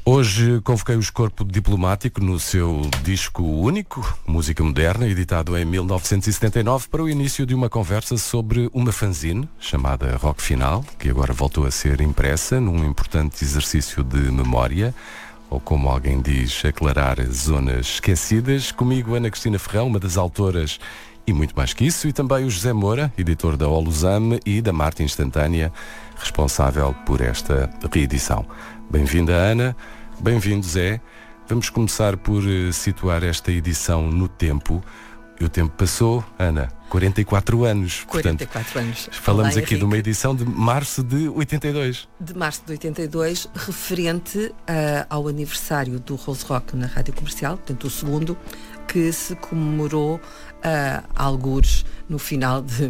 Hoje convoquei-os Corpo Diplomático no seu disco único, Música Moderna, editado em 1979, para o início de uma conversa sobre uma fanzine chamada Rock Final, que agora voltou a ser impressa num importante exercício de memória, ou como alguém diz, aclarar zonas esquecidas. Comigo, Ana Cristina Ferrão, uma das autoras e muito mais que isso, e também o José Moura, editor da Olusame e da Marte Instantânea, responsável por esta reedição. Bem-vinda, Ana. Bem-vindo, Zé. Vamos começar por situar esta edição no tempo. E o tempo passou, Ana, 44 anos. 44 anos. Falamos aqui de uma edição de março de 82. De março de 82, referente ao aniversário do Rose Rock na Rádio Comercial, portanto o segundo, que se comemorou algures no final de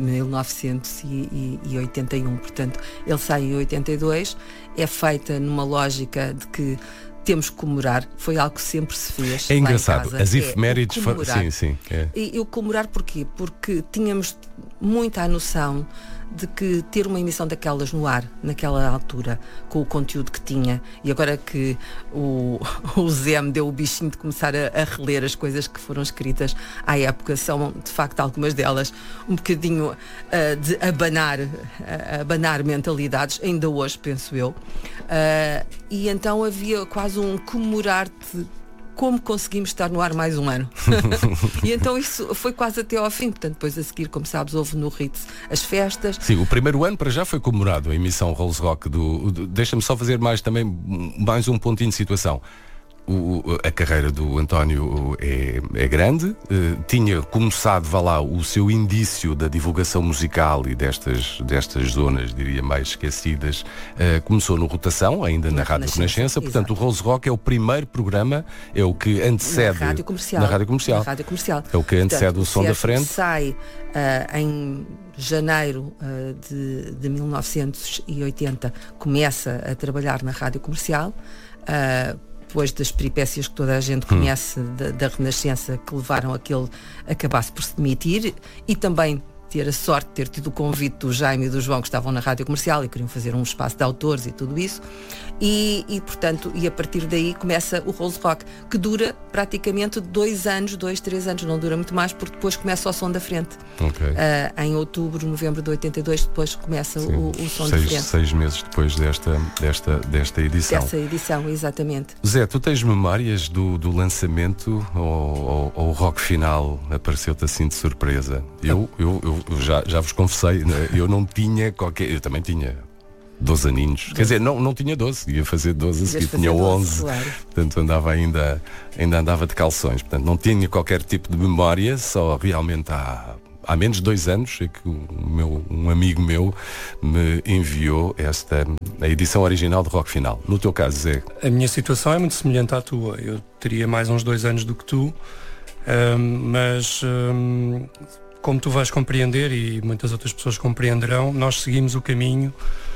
1981. Portanto, ele sai em 82, é feita numa lógica de que temos que comemorar, foi algo que sempre se fez. É engraçado, lá em casa, as efemérides sim. E eu comemorar porquê? Porque tínhamos muita noção de que ter uma emissão daquelas no ar, naquela altura, com o conteúdo que tinha, e agora que o Zé me deu o bichinho de começar a reler as coisas que foram escritas à época, são de facto algumas delas um bocadinho de abanar mentalidades, ainda hoje penso eu, e então havia quase um comemorar-te, como conseguimos estar no ar mais um ano. E então isso foi quase até ao fim. Portanto, depois a seguir, como sabes, houve no Ritz as festas. Sim, o primeiro ano para já foi comemorado, a emissão Rose Rock deixa-me só fazer mais um pontinho de situação. A carreira do António é grande, tinha começado, vá lá, o seu indício da divulgação musical e destas zonas, diria, mais esquecidas, começou no Rotação, ainda na Rádio Renascença. Portanto, o Rose Rock é o primeiro programa, é o que antecede na Rádio Comercial. Na Rádio Comercial. É o que antecede o Som da Frente. Sai em janeiro de 1980, começa a trabalhar na Rádio Comercial, depois das peripécias que toda a gente conhece da Renascença, que levaram a que ele acabasse por se demitir, e também ter a sorte de ter tido o convite do Jaime e do João, que estavam na Rádio Comercial e queriam fazer um espaço de autores e tudo isso, e portanto, a partir daí começa o Rose Rock, que dura praticamente 2 anos, 3 anos, não dura muito mais, porque depois começa o Som da Frente. Em outubro, novembro de 82, depois começa o Som da Frente. 6 meses depois desta edição. Dessa edição, exatamente. Zé, tu tens memórias do lançamento ou o Rock Final apareceu-te assim de surpresa? Eu já vos confessei, eu não tinha eu também tinha 12 aninhos, quer dizer, não tinha 12, ia fazer 12 a seguir, tinha 11, claro. Portanto ainda andava de calções, portanto não tinha qualquer tipo de memória, só realmente há menos de 2 anos é que um amigo meu me enviou a edição original do Rock Final. No teu caso, Zé? A minha situação é muito semelhante à tua, eu teria mais uns 2 anos do que tu, mas como tu vais compreender e muitas outras pessoas compreenderão, nós seguimos o caminho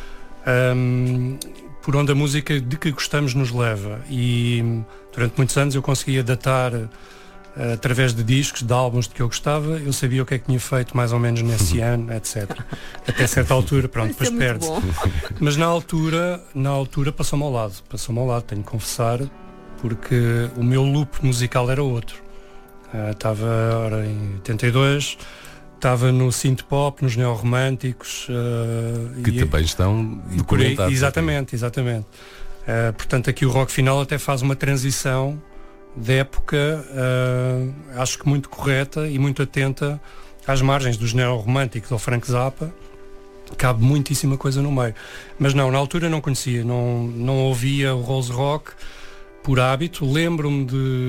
por onde a música de que gostamos nos leva, e durante muitos anos eu conseguia datar através de discos, de álbuns de que eu gostava, eu sabia o que é que tinha feito mais ou menos nesse ano, etc. Até certa altura, pronto, depois perde-se. Mas na altura passou-me ao lado, tenho que confessar, porque o meu loop musical era outro. Estava em 82, estava no synth pop, nos neorromânticos, que também estão documentados. Exatamente. Portanto, aqui o Rock Final até faz uma transição de época, acho que muito correta e muito atenta às margens dos neorromânticos ao Frank Zappa. Cabe muitíssima coisa no meio. Mas na altura não conhecia, não ouvia o Rose Rock por hábito. Lembro-me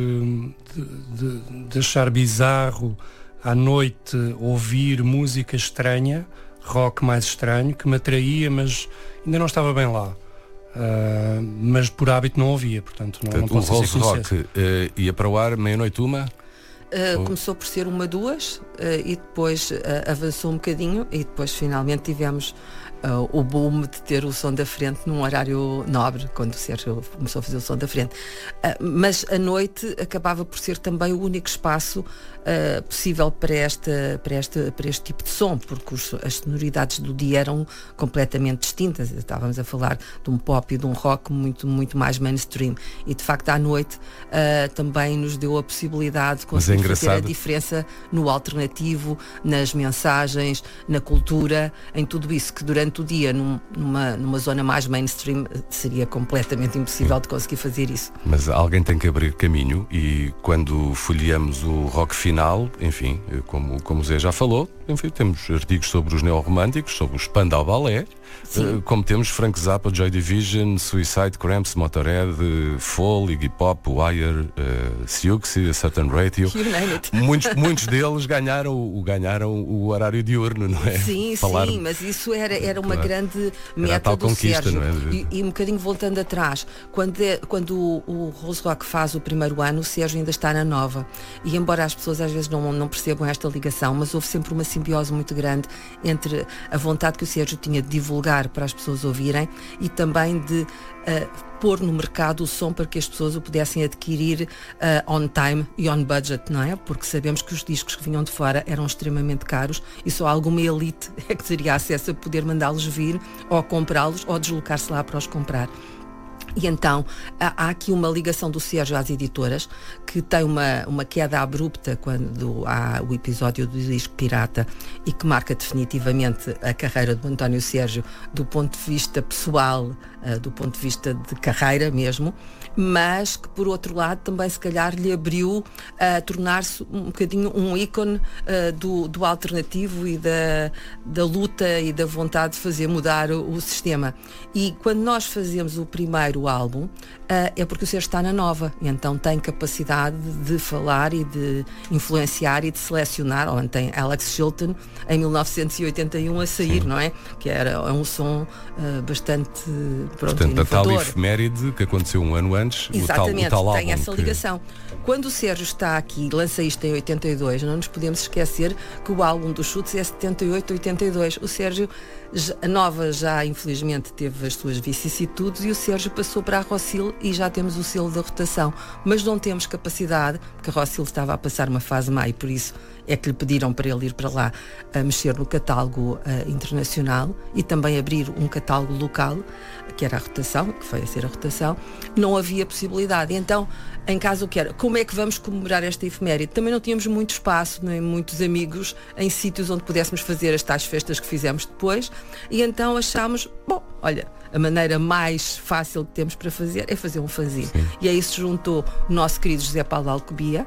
de achar bizarro à noite ouvir música estranha, rock mais estranho, que me atraía, mas ainda não estava bem lá. Mas por hábito não ouvia, portanto não posso dizer. O Rose Rock ia para o ar meia-noite uma? Começou por ser 1, 2 e depois avançou um bocadinho, e depois finalmente tivemos o boom de ter o Som da Frente num horário nobre, quando o Sérgio começou a fazer o Som da Frente. Mas a noite acabava por ser também o único espaço possível para este tipo de som, porque as sonoridades do dia eram completamente distintas. Estávamos a falar de um pop e de um rock muito, muito mais mainstream, e de facto à noite também nos deu a possibilidade de conseguir fazer a diferença no alternativo, nas mensagens, na cultura, em tudo isso que durante o dia numa zona mais mainstream seria completamente impossível de conseguir fazer isso. Mas alguém tem que abrir caminho, e quando folheamos o Rock Final, enfim, como o Zé já falou, enfim, temos artigos sobre os neorromânticos, sobre os Spandau Ballet, como temos Frank Zappa, Joy Division, Suicide, Cramps, Motorhead, Fall, Iggy Pop, Wire, Siouxsie, Certain Radio. Muitos deles ganharam o horário diurno, não é? Sim, mas isso era uma grande meta do Sérgio. Não é? E um bocadinho voltando atrás, quando o Rose Rock faz o primeiro ano, o Sérgio ainda está na Nova. E embora as pessoas às vezes não percebam esta ligação, mas houve sempre uma simbiose muito grande entre a vontade que o Sérgio tinha de divulgar para as pessoas ouvirem e também de pôr no mercado o som para que as pessoas o pudessem adquirir on time e on budget, não é? Porque sabemos que os discos que vinham de fora eram extremamente caros e só alguma elite é que teria acesso a poder mandá-los vir ou comprá-los ou deslocar-se lá para os comprar. E então há aqui uma ligação do Sérgio às editoras, que tem uma queda abrupta quando há o episódio do disco Pirata, e que marca definitivamente a carreira do António Sérgio do ponto de vista pessoal, do ponto de vista de carreira mesmo, mas que por outro lado também se calhar lhe abriu a tornar-se um bocadinho um ícone do alternativo e da luta e da vontade de fazer mudar o sistema. E quando nós fazemos o primeiro álbum, é porque o Sérgio está na Nova, e então tem capacidade de falar e de influenciar e de selecionar. Ou tem Alex Chilton em 1981 a sair, não é? Que é um som bastante portanto, inovador. A tal efeméride que aconteceu um ano antes. Exatamente, o tal álbum tem essa ligação. Quando o Sérgio está aqui, lança isto em 82, não nos podemos esquecer que o álbum dos Chutes é 78-82. O Sérgio, a Nova já infelizmente teve as suas vicissitudes, e o Sérgio passou para a Rossil e já temos o selo da rotação, mas não temos capacidade, porque a Rossil estava a passar uma fase má, e por isso é que lhe pediram para ele ir para lá a mexer no catálogo internacional e também abrir um catálogo local, que era a rotação, que foi a ser a rotação. Não havia possibilidade. Então, em caso que era, como é que vamos comemorar esta efeméride? Também não tínhamos muito espaço, nem muitos amigos em sítios onde pudéssemos fazer as tais festas que fizemos depois, e então achámos, bom, olha, a maneira mais fácil que temos para fazer é fazer um fanzine. Sim. E aí se juntou o nosso querido José Paulo Alcobia,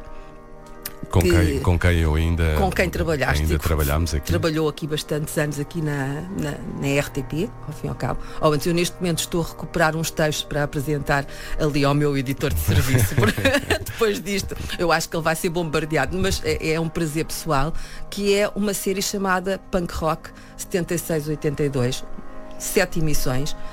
com quem eu ainda... Com quem trabalhaste. Ainda trabalhámos aqui. Trabalhou aqui bastantes anos aqui na RTP, ao fim e ao cabo. Antes, eu neste momento estou a recuperar uns textos para apresentar ali ao meu editor de serviço. Depois disto, eu acho que ele vai ser bombardeado, mas é um prazer pessoal, que é uma série chamada Punk Rock 76-82. 7 emissões,